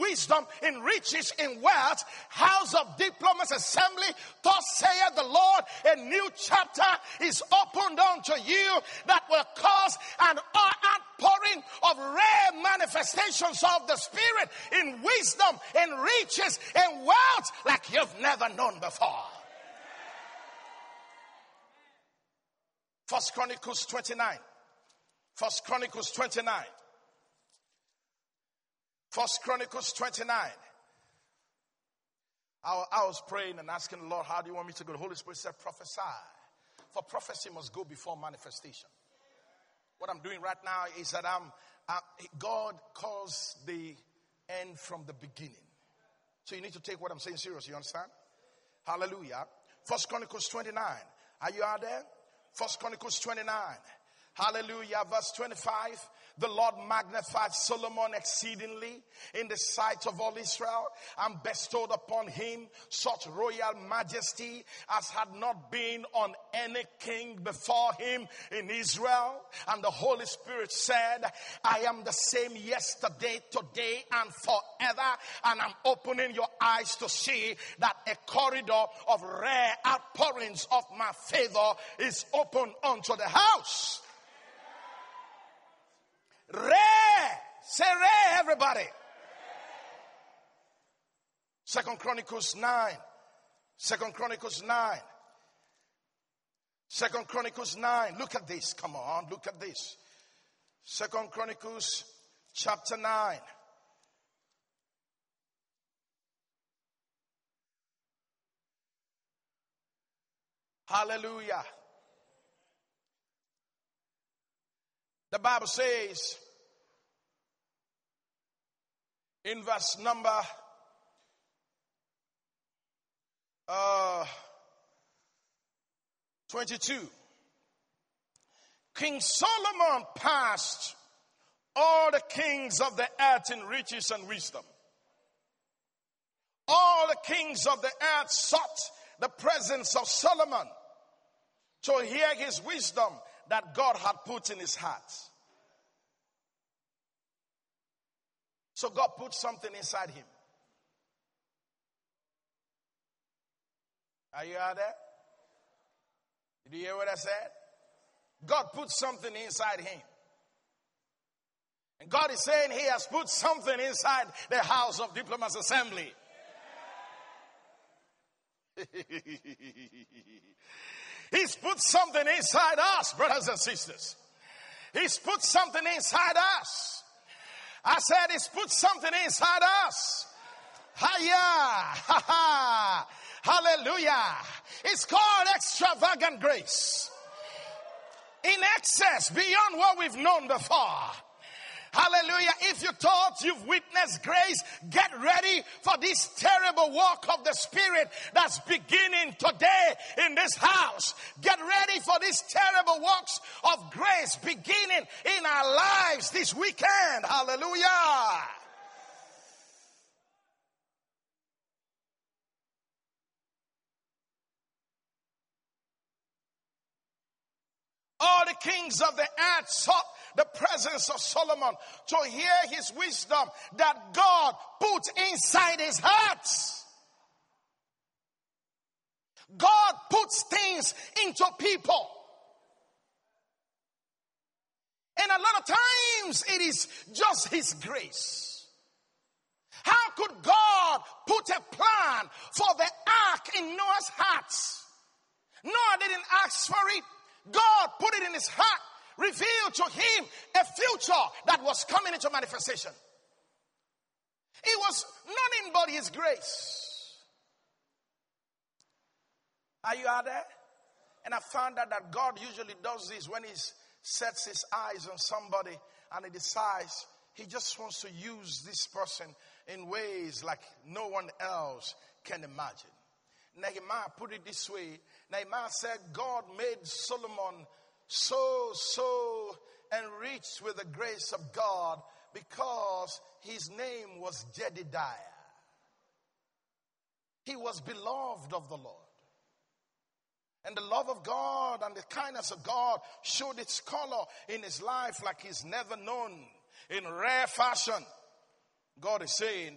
wisdom, in riches, in wealth, house of diplomas, assembly. Thus saith the Lord, a new chapter is opened unto you that will cause an outpouring of rare manifestations of the Spirit in wisdom, in riches, in wealth like you've never known before. 1 Chronicles 29. 1 Chronicles 29. 1 Chronicles 29. I was praying and asking the Lord, how do you want me to go? The Holy Spirit said, prophesy. For prophecy must go before manifestation. What I'm doing right now is that God calls the end from the beginning. So you need to take what I'm saying seriously, you understand? Hallelujah. 1 Chronicles 29. Are you out there? 1 Chronicles 29. Hallelujah. Verse 25. The Lord magnified Solomon exceedingly in the sight of all Israel and bestowed upon him such royal majesty as had not been on any king before him in Israel. And the Holy Spirit said, I am the same yesterday, today, and forever. And I'm opening your eyes to see that a corridor of rare outpourings of my favor is open unto the house. Rare. Say rare, everybody. 2 Chronicles 9. 2 Chronicles 9. 2 Chronicles 9. Look at this. Come on, look at this. 2 Chronicles chapter 9. Hallelujah. The Bible says in verse number 22, King Solomon passed all the kings of the earth in riches and wisdom. All the kings of the earth sought the presence of Solomon to hear his wisdom that God had put in his heart. So God put something inside him. Are you out there? Did you hear what I said? God put something inside him. And God is saying he has put something inside the House of Diplomats Assembly. He's put something inside us, brothers and sisters. He's put something inside us. I said he's put something inside us. Hiya! Ha ha! Hallelujah! It's called extravagant grace. In excess, beyond what we've known before. Hallelujah. If you thought you've witnessed grace, get ready for this terrible work of the Spirit that's beginning today in this house. Get ready for these terrible works of grace beginning in our lives this weekend. Hallelujah. All the kings of the earth sought the presence of Solomon to hear his wisdom that God put inside his heart. God puts things into people. And a lot of times it is just his grace. How could God put a plan for the ark in Noah's heart? Noah didn't ask for it. God put it in his heart, revealed to him a future that was coming into manifestation. It was nothing but his grace. Are you out there? And I found out that God usually does this when he sets his eyes on somebody and he decides he just wants to use this person in ways like no one else can imagine. Nehemiah put it this way. Nehemiah said, God made Solomon so enriched with the grace of God because his name was Jedidiah. He was beloved of the Lord. And the love of God and the kindness of God showed its color in his life like he's never known, in rare fashion. God is saying